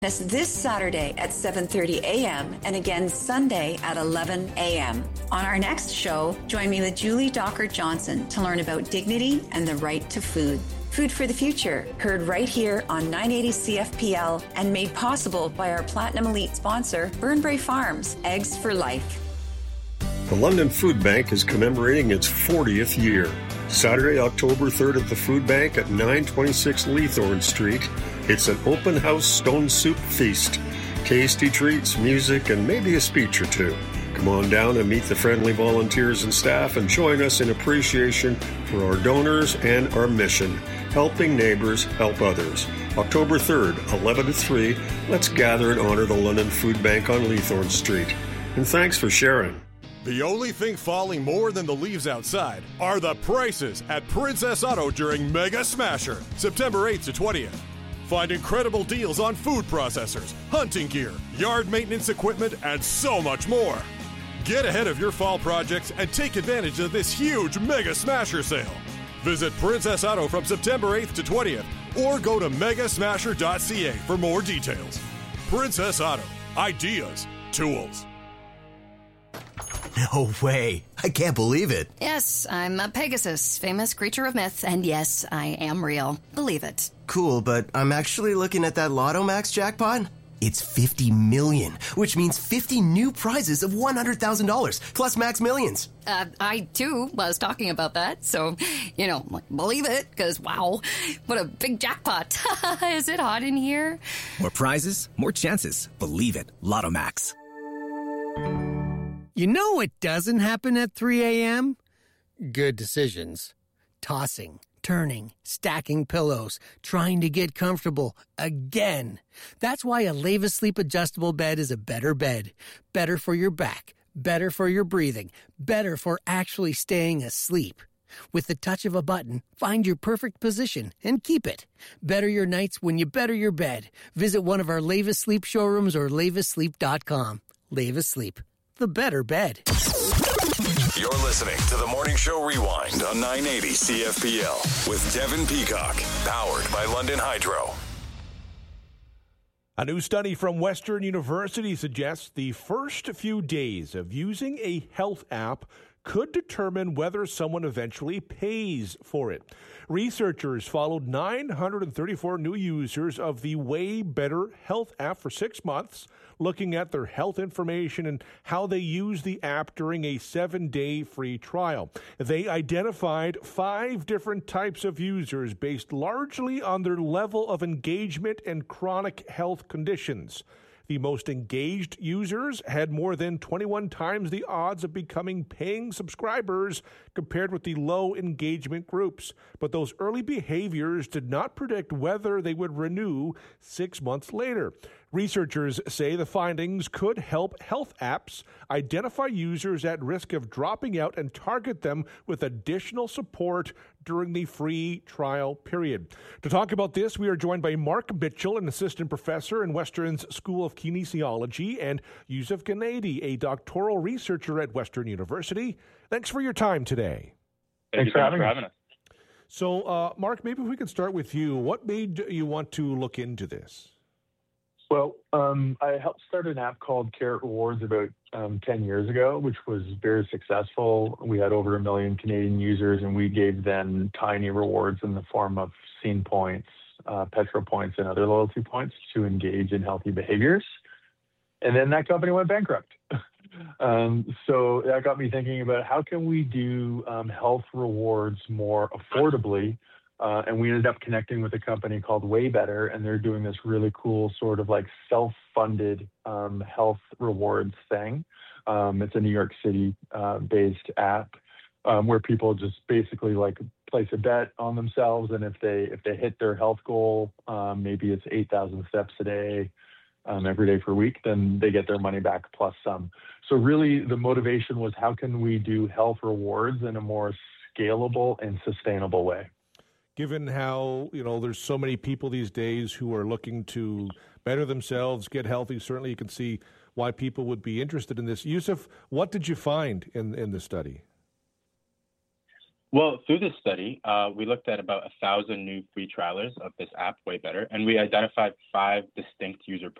us this Saturday at 7:30 a.m. and again Sunday at 11 a.m. On our next show, join me with Julie Dockert-Johnson to learn about dignity and the right to food. Food for the Future, heard right here on 980 CFPL and made possible by our Platinum Elite sponsor, Burnbrae Farms, Eggs for Life. The London Food Bank is commemorating its 40th year. Saturday, October 3rd at the Food Bank at 926 Leithorn Street. It's an open house stone soup feast. Tasty treats, music, and maybe a speech or two. Come on down and meet the friendly volunteers and staff and join us in appreciation for our donors and our mission, helping neighbors help others. October 3rd, 11 to 3, let's gather and honor the London Food Bank on Leithorn Street. And thanks for sharing. The only thing falling more than the leaves outside are the prices at Princess Auto during Mega Smasher, September 8th to 20th. Find incredible deals on food processors, hunting gear, yard maintenance equipment, and so much more. Get ahead of your fall projects and take advantage of this huge Mega Smasher sale. Visit Princess Auto from September 8th to 20th or go to megasmasher.ca for more details. Princess Auto. Ideas. Tools. No way. I can't believe it. Yes, I'm a Pegasus, famous creature of myth, and yes, I am real. Believe it. Cool, but I'm actually looking at that Lotto Max jackpot. It's 50 million, which means 50 new prizes of $100,000 plus Max Millions. I, too, was talking about that, so, believe it, because, wow, what a big jackpot. Is it hot in here? More prizes, more chances. Believe it. Lotto Max. You know what doesn't happen at 3 a.m.? Good decisions. Tossing, turning, stacking pillows, trying to get comfortable again. That's why a Leva Sleep adjustable bed is a better bed. Better for your back, better for your breathing, better for actually staying asleep. With the touch of a button, find your perfect position and keep it. Better your nights when you better your bed. Visit one of our Leva Sleep showrooms or levasleep.com. Leva Sleep. The better bed. You're listening to the Morning Show Rewind on 980 CFPL with Devin Peacock, powered by London Hydro. A new study from Western University suggests the first few days of using a health app could determine whether someone eventually pays for it. Researchers followed 934 new users of the Way Better Health app for 6 months, looking at their health information and how they use the app during a 7-day free trial. They identified 5 different types of users based largely on their level of engagement and chronic health conditions. The most engaged users had more than 21 times the odds of becoming paying subscribers compared with the low engagement groups. But those early behaviors did not predict whether they would renew 6 months later. Researchers say the findings could help health apps identify users at risk of dropping out and target them with additional support during the free trial period. To talk about this, we are joined by Mark Mitchell, an assistant professor in Western's School of Kinesiology, and Yusuf Gennady, a doctoral researcher at Western University. Thanks for your time today. Thanks for having us. So, Mark, maybe if we could start with you. What made you want to look into this? Well, I helped start an app called Carrot Rewards about 10 years ago, which was very successful. We had over 1 million Canadian users, and we gave them tiny rewards in the form of Scene points, Petro points, and other loyalty points to engage in healthy behaviors. And then that company went bankrupt. So that got me thinking about how can we do health rewards more affordably. And we ended up connecting with a company called Way Better, and they're doing this really cool sort of like self-funded health rewards thing. It's a New York City based app where people just basically like place a bet on themselves, and if they hit their health goal, maybe it's 8,000 steps a day, every day for a week, then they get their money back plus some. So really the motivation was how can we do health rewards in a more scalable and sustainable way? Given how, there's so many people these days who are looking to better themselves, get healthy, certainly you can see why people would be interested in this. Yusuf, what did you find in the study? Well, through this study, we looked at about 1,000 new free trialers of this app, Way Better, and we identified 5 distinct user